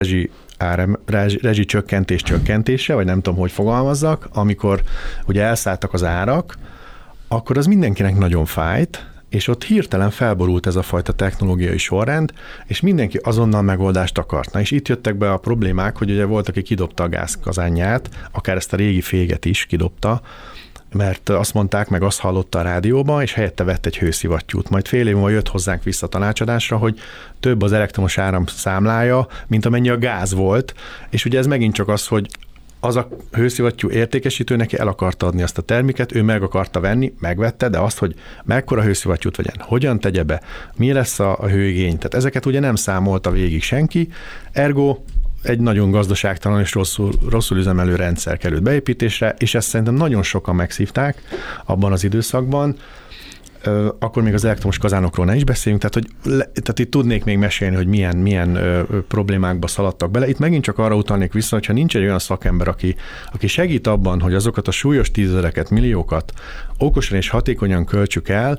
csökkentése, vagy nem tudom, hogy fogalmazzak, amikor ugye elszálltak az árak, akkor az mindenkinek nagyon fájt, és ott hirtelen felborult ez a fajta technológiai sorrend, és mindenki azonnal megoldást akart. Na, és itt jöttek be a problémák, hogy ugye volt, aki kidobta a gázkazánját, akár ezt a régi féget is kidobta, mert azt mondták, meg azt hallotta a rádióban, és helyette vett egy hőszivattyút. Majd fél év múlva jött hozzánk vissza tanácsadásra, hogy több az elektromos áram számlája, mint amennyi a gáz volt, és ugye ez megint csak az, hogy az a hőszivattyú értékesítő neki el akarta adni azt a terméket, ő meg akarta venni, megvette, de azt, hogy mekkora hőszivattyút vegyen, hogyan tegye be, mi lesz a hőigény, tehát ezeket ugye nem számolta végig senki, ergo egy nagyon gazdaságtalan és rosszul üzemelő rendszer került beépítésre, és ezt szerintem nagyon sokan megszívták abban az időszakban. Akkor még az elektromos kazánokról ne is beszéljünk, tehát itt tudnék még mesélni, hogy milyen problémákba szaladtak bele. Itt megint csak arra utalnék vissza, hogyha nincs egy olyan szakember, aki segít abban, hogy azokat a súlyos tízezereket, milliókat okosan és hatékonyan költsük el,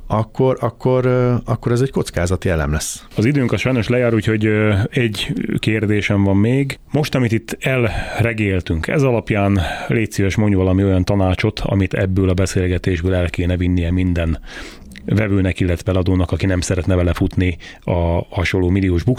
akkor ez egy kockázati elem lesz. Az időnk a sajnos lejár, úgyhogy egy kérdésem van még. Most, amit itt elregéltünk, ez alapján légy szíves, mondj valami olyan tanácsot, amit ebből a beszélgetésből el kéne vinnie minden vevőnek, illetve eladónak, aki nem szeretne vele futni a hasonló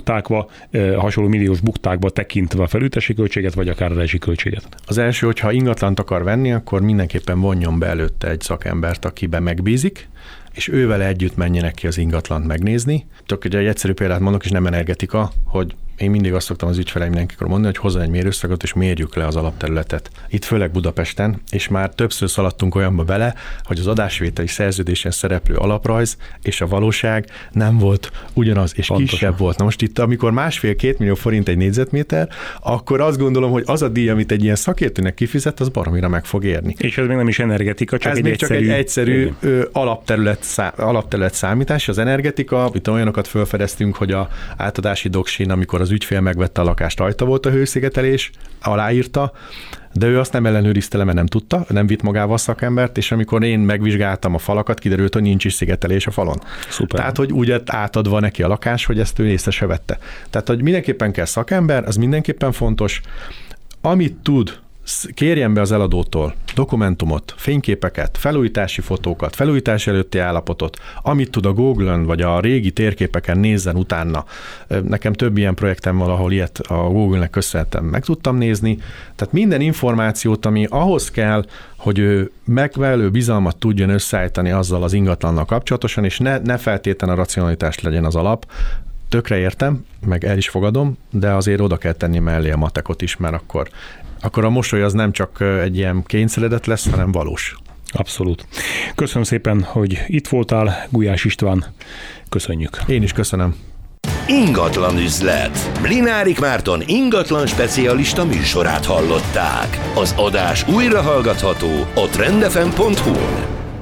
milliós buktákba tekintve a felújítási költséget, vagy akár a rezsiköltséget. Az első, hogyha ingatlant akar venni, akkor mindenképpen vonjon be előtte egy szakembert, akiben megbízik, és ővele együtt menjenek ki az ingatlant megnézni. Csak egy egyszerű példát mondok, és nem energetika, hogy én mindig azt szoktam az ügyfeleimnek mondani, hogy hozzon egy mérőszagot, és mérjük le az alapterületet. Itt főleg Budapesten, és már többször szaladtunk olyanba bele, hogy az adásvételi szerződésen szereplő alaprajz és a valóság nem volt ugyanaz, és pontosan kisebb volt. Na most itt, amikor 1,5-2 millió forint egy négyzetméter, akkor azt gondolom, hogy az a díj, amit egy ilyen szakértőnek kifizet, az baromira meg fog érni. És ez még nem is energetika, csak ez egy egyszerű alapterület számítás. Az energetika, itt olyanokat felfedeztünk, hogy a átadási doksin, amikor az ügyfél megvette a lakást, rajta volt a hőszigetelés, aláírta, de ő azt nem ellenőrizte le, mert nem tudta, nem vitt magával a szakembert, és amikor én megvizsgáltam a falakat, kiderült, hogy nincs is szigetelés a falon. Szuper. Tehát, hogy úgy átadva neki a lakás, hogy ezt ő észre se vette. Tehát, hogy mindenképpen kell szakember, az mindenképpen fontos. Amit tud, kérjen be az eladótól dokumentumot, fényképeket, felújítási fotókat, felújítás előtti állapotot, amit tud a Google-ön vagy a régi térképeken nézzen utána. Nekem több ilyen projektem van, ahol ilyet a Google-nek köszönhetően meg tudtam nézni. Tehát minden információt, ami ahhoz kell, hogy ő megfelelő bizalmat tudjon összeállítani azzal az ingatlannal kapcsolatosan, és ne feltétlen a racionalitás legyen az alap. Tökre értem, meg el is fogadom, de azért oda kell tenni mellé a matekot is, mert akkor a mosoly az nem csak egy ilyen kényszeredett lesz, hanem valós. Abszolút. Köszönöm szépen, hogy itt voltál, Gulyás István. Köszönjük. Én is köszönöm. Ingatlan üzlet. Mlinárik Márton ingatlan specialista műsorát hallották. Az adás újra hallgatható a trendfm.hu-n.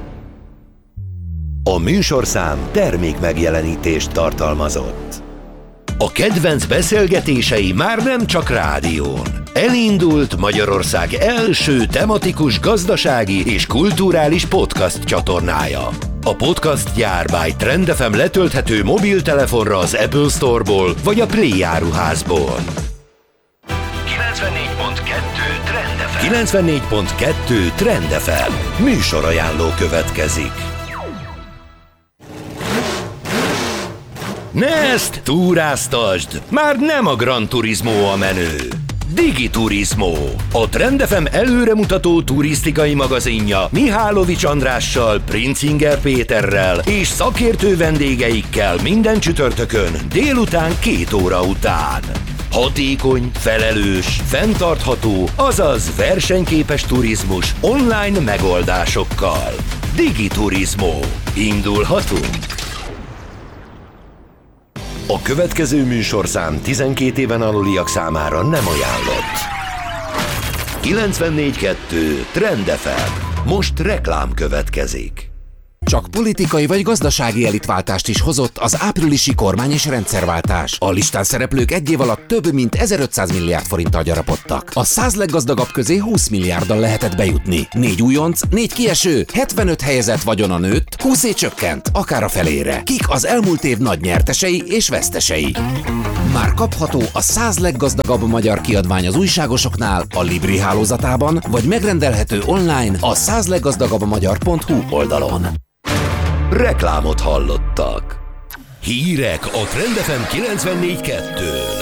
A műsorszám termékmegjelenítést tartalmazott. A kedvenc beszélgetései már nem csak rádión. Elindult Magyarország első tematikus gazdasági és kulturális podcast csatornája. A podcast gyár by Trend FM letölthető mobiltelefonra az Apple Store-ból vagy a Play áruházból. 94.2 Trend FM. Műsorajánló következik. Nezt túráztasd! Már nem a Gran Turismo a menő. Digiturismo, a Trend FM előremutató turisztikai magazinja Mihálovics Andrással, Princinger Péterrel és szakértő vendégeikkel minden csütörtökön délután 2 óra után. Hatékony, felelős, fenntartható, azaz versenyképes turizmus online megoldásokkal. Digiturismo. Indulhatunk! A következő műsorszám 12 éven aluliak számára nem ajánlott. 94.2 Trend FM. Most reklám következik. Csak politikai vagy gazdasági elitváltást is hozott az áprilisi kormány- és rendszerváltás. A listán szereplők egy év alatt több mint 1500 milliárd forinttal gyarapodtak. A 100 leggazdagabb közé 20 milliárddal lehetett bejutni. 4 újonc, 4 kieső, 75 helyezett vagyona nőtt, 20 csökkent, akár a felére. Kik az elmúlt év nagy nyertesei és vesztesei? Már kapható a 100 leggazdagabb magyar kiadvány az újságosoknál, a Libri hálózatában, vagy megrendelhető online a 100leggazdagabbmagyar.hu oldalon. Reklámot hallottak. Hírek a Trend FM 94.2-n.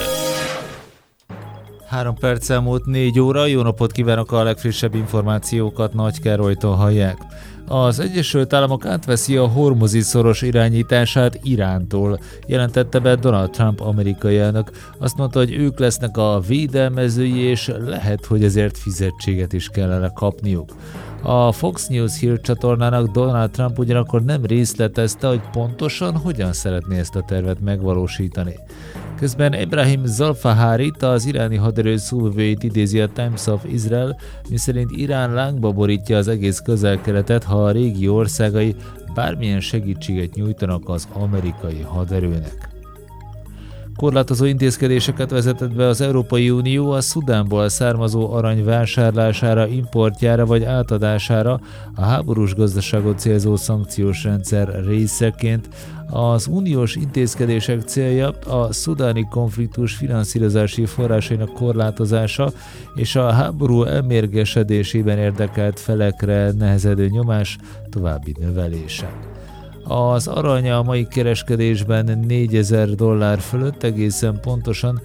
3 perc elmúlt 4 óra, jó napot kívánok, a legfrissebb információkat Nagy Károlytól hallják. Az Egyesült Államok átveszi a Hormuzi-szoros irányítását Irántól, jelentette be Donald Trump amerikai elnök. Azt mondta, hogy ők lesznek a védelmezői, és lehet, hogy ezért fizetséget is kellene kapniuk. A Fox News hírcsatornának Donald Trump ugyanakkor nem részletezte, hogy pontosan hogyan szeretné ezt a tervet megvalósítani. Közben Ebrahim Zalfaharit, az iráni haderő szóvivőjét idézi a Times of Israel, miszerint Irán lángba borítja az egész Közel-Keletet, ha a régió országai bármilyen segítséget nyújtanak az amerikai haderőnek. Korlátozó intézkedéseket vezetett be az Európai Unió a Szudánból származó arany vásárlására, importjára vagy átadására a háborús gazdaságot célzó szankciós rendszer részeként. Az uniós intézkedések célja a szudáni konfliktus finanszírozási forrásainak korlátozása és a háború elmérgesedésében érdekelt felekre nehezedő nyomás további növelése. Az arany a mai kereskedésben $4000 fölött, egészen pontosan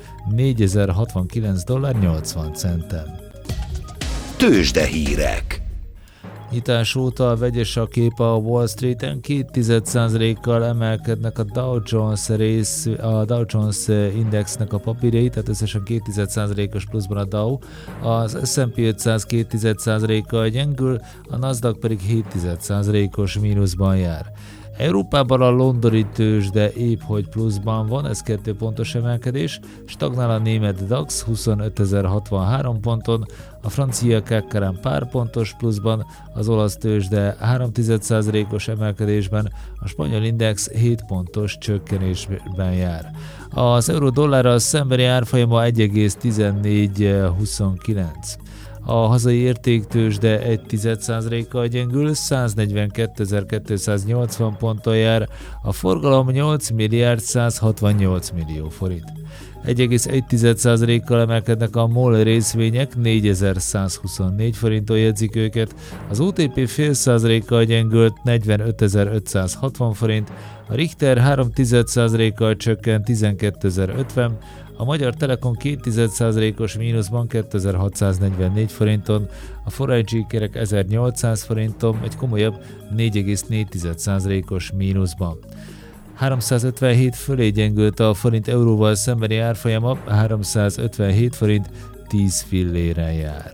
$4069.80. Tőzsdehírek. Nyitás óta vegyes a kép a Wall Streeten, 0,2%-kal emelkednek a Dow Jones indexnek a papírjai, tehát összesen 0,2%-os pluszban a Dow, az S&P 500 0,2%-kal gyengül, a Nasdaq pedig 0,7%-os mínuszban jár. Európában a londoni tőzsde épp hogy pluszban van, ez 2 pontos emelkedés, stagnál a német DAX 25.063 ponton, a francia CAC pár pontos pluszban, az olasz tőzsde 0,3%-os emelkedésben, a spanyol index 7 pontos csökkenésben jár. Az euró-dollárral szembeni árfolyama 1,1429. A hazai értéktőzsde 1,1%-kal gyengül, 142.280 ponton jár, a forgalom 8 milliárd 168 millió forint. 1,1%-kal emelkednek a MOL részvények, 4124 forinton jegyzik őket, az OTP fél százalékkal gyengült, 45.560 forint, a Richter 3,1%-kal csökkent, 12.050, a Magyar Telekom 2,1%-os mínuszban 2644 forinton, a Forágyi kerek 1800 forinton, egy komolyabb 4,4%-os mínuszban. 357 fölé gyengült a forint euróval szembeni árfolyama, 357 forint 10 filléren jár.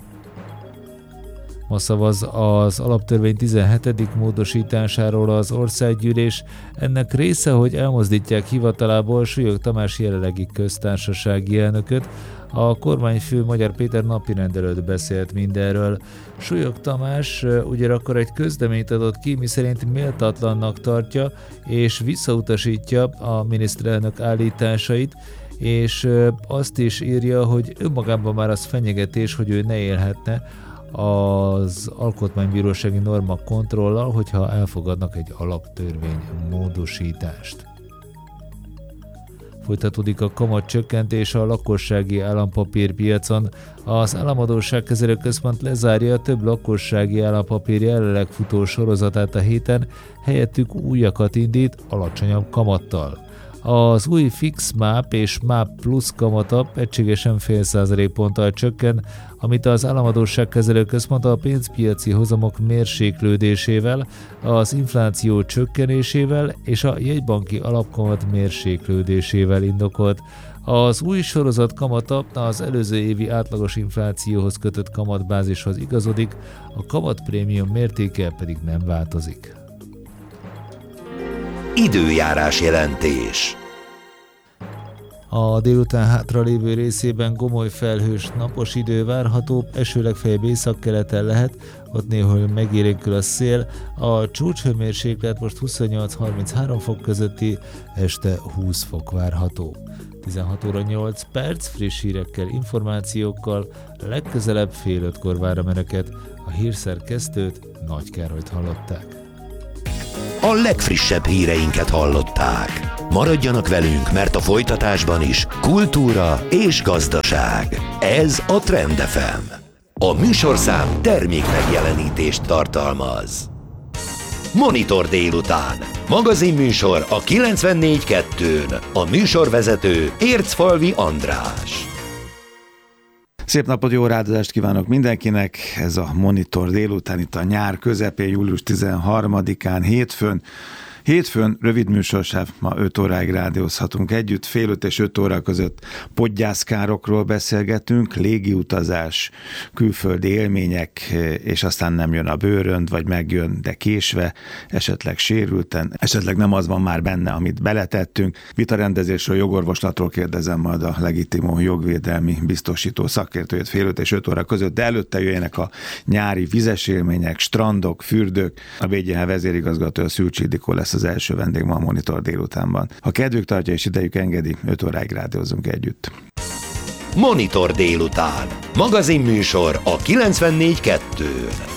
Ma szavaz az alaptörvény 17. módosításáról az országgyűlés. Ennek része, hogy elmozdítják hivatalából Súlyog Tamás jelenlegi köztársasági elnököt. A kormányfő Magyar Péter napirend előtt beszélt mindenről. Súlyog Tamás ugyanakkor egy közleményt adott ki, miszerint méltatlannak tartja és visszautasítja a miniszterelnök állításait, és azt is írja, hogy önmagában már az fenyegetés, hogy ő ne élhetne az alkotmánybírósági norma kontrollal, hogyha elfogadnak egy alaptörvény módosítást. Folytatódik a kamatcsökkentés a lakossági állampapírpiacon. Az Államadósságkezelő Központ lezárja a több lakossági állampapír jelenleg futó sorozatát a héten, helyettük újakat indít alacsonyabb kamattal. Az új Fix MÁP és MÁP Plus kamata egységesen fél százalékponttal csökken, amit az Államadósságkezelő Központ a pénzpiaci hozamok mérséklődésével, az infláció csökkenésével és a jegybanki alapkamat mérséklődésével indokolt. Az új sorozat kamata az előző évi átlagos inflációhoz kötött kamatbázishoz igazodik, a kamatprémium mértéke pedig nem változik. Időjárás jelentés. A délután hátralévő részében gomoly felhős napos idő várható, eső legfeljebb északkeleten lehet, ott néhol megélénkül a szél, a csúcshőmérséklet most 28-33 fok közötti, este 20 fok várható. 16 óra 8 perc, friss hírekkel, információkkal, legközelebb fél 5-kor vár a meneket, a hírszerkesztőt, Nagy Károlyt hallották. A a legfrissebb híreinket hallották. Maradjanak velünk, mert a folytatásban is kultúra és gazdaság. Ez a Trend FM. A műsorszám termékmegjelenítést tartalmaz. Monitor délután. Magazinműsor a 94.2-n. A műsorvezető Ércfalvi András. Szép napot, jó rádozást kívánok mindenkinek! Ez a Monitor délután itt a nyár közepén, július 13-án, hétfőn rövid műsorsáv, ma 5 óráig rádiózhatunk együtt, fél 5 és 5 óra között podgyászkárokról beszélgetünk, légiutazás, külföldi élmények, és aztán nem jön a bőrönd, vagy megjön, de késve, esetleg sérülten, esetleg nem az van már benne, amit beletettünk. Vitarendezésről, jogorvoslatról kérdezem majd a Legitimó jogvédelmi biztosító szakértőjét fél 5 és 5 óra között, de előtte jöjjenek a nyári vizes élmények, strandok, fürdők. A BGH vezérigazgatója Szűcs Ildikó lesz az első vendég ma a Monitor délutánban. Ha kedvük tartja és idejük engedi, 5 óráig rádiózunk együtt. Monitor délután. Magazinműsor a 94.2-n.